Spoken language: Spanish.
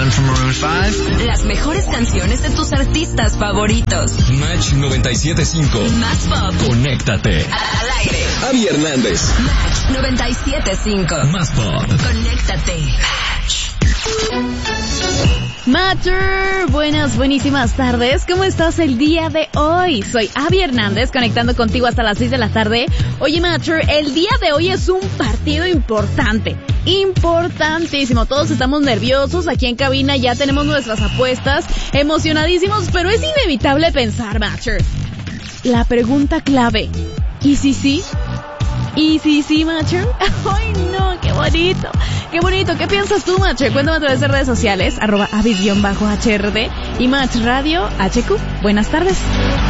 One from Maroon 5. Las mejores canciones de tus artistas favoritos. Match 97.5. Más pop. Conéctate. Al aire. Avi Hernández. Match 97.5. Más pop. Conéctate. Matcher, buenísimas tardes. ¿Cómo estás el día de hoy? Soy Avi Hernández, conectando contigo hasta las 6 de la tarde. Oye, Matcher, el día de hoy es un partido importantísimo. Todos estamos nerviosos, aquí en cabina ya tenemos nuestras apuestas, emocionadísimos, pero es inevitable pensar, Matcher. La pregunta clave, ¿y si sí? ¿Y si sí, Matcher? ¡Ay, no! ¡Qué bonito! ¡Qué bonito! ¿Qué piensas tú, Matcher? Cuéntame a través de redes sociales, @avis_HRD y Match Radio HQ. Buenas tardes.